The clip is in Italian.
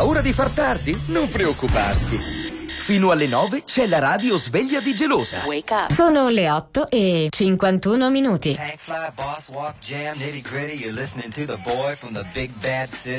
paura di far tardi? Non preoccuparti. Fino alle 9 c'è la radio sveglia di Gelosa. Wake up. Sono le 8:51. Tank fly, boss walk, jam, nitty gritty. You're listening to the boy from the big bad city.